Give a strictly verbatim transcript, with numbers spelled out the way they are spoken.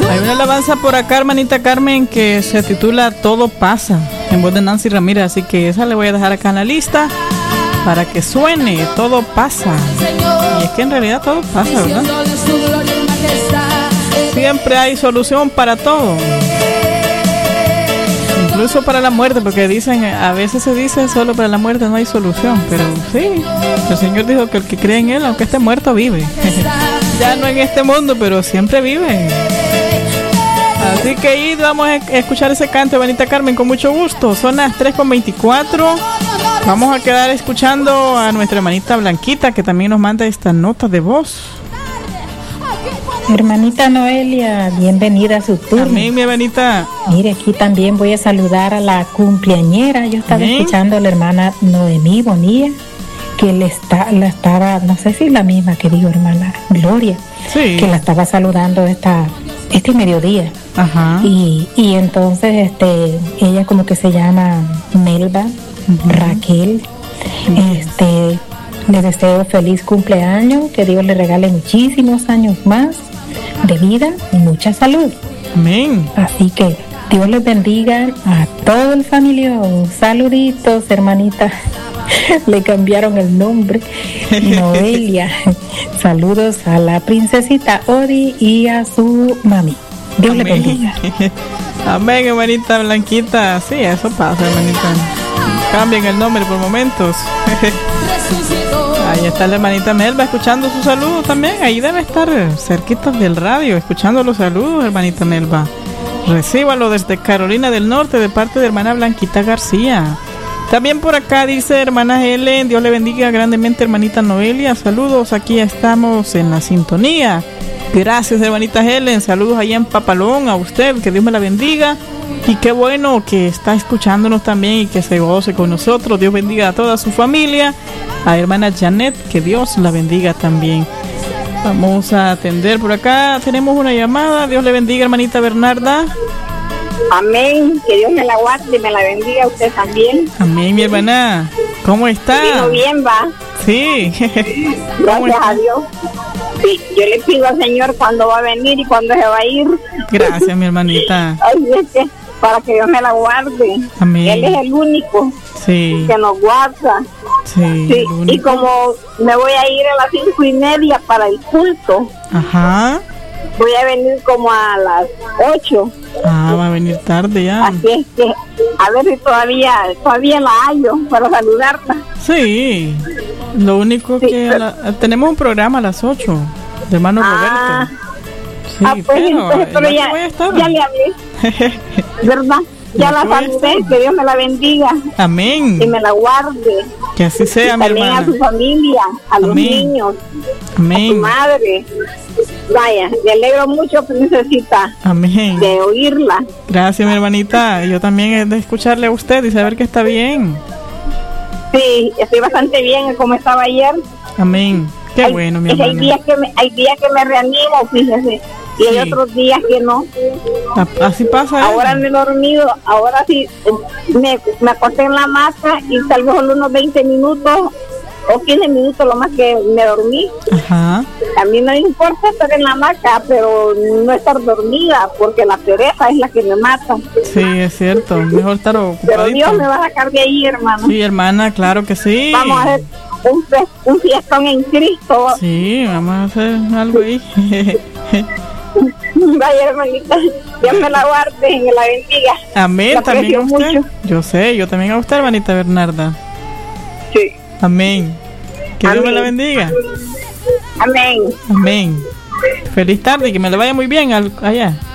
Hay una alabanza por acá, hermanita Carmen, que se titula Todo pasa, en voz de Nancy Ramírez, así que esa le voy a dejar acá en la lista para que suene. Todo pasa. Y es que en realidad todo pasa, ¿verdad? Siempre hay solución para todo, incluso para la muerte, porque dicen, a veces se dice solo para la muerte no hay solución, pero sí, el Señor dijo que el que cree en Él, aunque esté muerto, vive. Ya no en este mundo, pero siempre vive. Así que ahí vamos a escuchar ese canto, hermanita Carmen, con mucho gusto. Son las tres con veinticuatro. Vamos a quedar escuchando a nuestra hermanita Blanquita, que también nos manda esta nota de voz. Hermanita Noelia, bienvenida a su turno. Amén, mi hermanita. Mire, aquí también voy a saludar a la cumpleañera. Yo estaba Amén. escuchando a la hermana Noemí Bonilla, que le está, la estaba, no sé si es la misma que digo, hermana Gloria, sí. que la estaba saludando esta, este mediodía. Ajá. Y, y entonces este, ella como que se llama Melba uh-huh. Raquel. Uh-huh. Este, le deseo feliz cumpleaños, que Dios le regale muchísimos años más de vida y mucha salud. Amén. Así que Dios les bendiga a todo el familión. Saluditos, hermanita. Le cambiaron el nombre. Noelia. Saludos a la princesita Odi y a su mami. Dios le bendiga. Amén, hermanita Blanquita. Sí, eso pasa, hermanita. Cambian el nombre por momentos. Ahí está la hermanita Melba escuchando su saludo también. Ahí debe estar cerquita del radio escuchando los saludos, hermanita Melba. Recíbalo desde Carolina del Norte de parte de hermana Blanquita García. También por acá dice hermana Helen, Dios le bendiga grandemente, hermanita Noelia. Saludos, aquí estamos en la sintonía. Gracias, hermanita Helen. Saludos allá en Papalón a usted, que Dios me la bendiga. Y qué bueno que está escuchándonos también y que se goce con nosotros. Dios bendiga a toda su familia. A hermana Janet, que Dios la bendiga también. Vamos a atender por acá. Tenemos una llamada. Dios le bendiga, hermanita Bernarda. Amén. Que Dios me la guarde y me la bendiga a usted también. Amén, mi hermana. ¿Cómo está? Vino bien, va. Sí. Gracias a Dios. Sí, yo le pido al Señor cuándo va a venir y cuándo se va a ir. Gracias, mi hermanita. Ay, es que para que Dios me la guarde. Amén. Él es el único sí. que nos guarda. Sí, sí. Y como me voy a ir a las cinco y media para el culto, ajá, voy a venir como a las ocho. Ah, va a venir tarde ya. Así es que a ver si todavía todavía la hallo para saludarla. Sí, lo único sí, que pero... la, tenemos un programa a las ocho de hermano ah, Roberto. Sí, ah, pues pero, entonces, pero ya, voy a estar. ya le hablé, ¿verdad? Ya la saludé, que Dios me la bendiga. Amén. Y me la guarde. Que así sea, mi también hermana. A su familia, a Amén. Los niños, Amén. A su madre. Vaya, le alegro mucho, princesita. Amén. De oírla. Gracias, mi hermanita. Yo también he de escucharle a usted y saber que está bien. Sí, estoy bastante bien como estaba ayer. Amén. Qué hay, bueno, mi hermana. Hay días que me, hay días que me reanimo, fíjese. Y hay sí. otros días que no. Así pasa. Ahora me he dormido, ahora sí me, me acosté en la hamaca y tal vez solo unos veinte minutos o quince minutos lo más que me dormí. Ajá. A mí no me importa estar en la hamaca, pero no estar dormida, porque la pereza es la que me mata. Sí, es cierto, mejor estar ocupadito. Pero Dios me va a sacar de ahí, hermano. Sí, hermana, claro que sí. Vamos a hacer un, un fiestón en Cristo. Sí, vamos a hacer algo ahí. Vaya, hermanita, Dios me la guarde y me la bendiga. Amén, la también a usted. Mucho. Yo sé, yo también a usted, hermanita Bernarda. Sí. Amén. Que Amén. Dios me la bendiga. Amén. Amén. Feliz tarde y que me le vaya muy bien al, allá.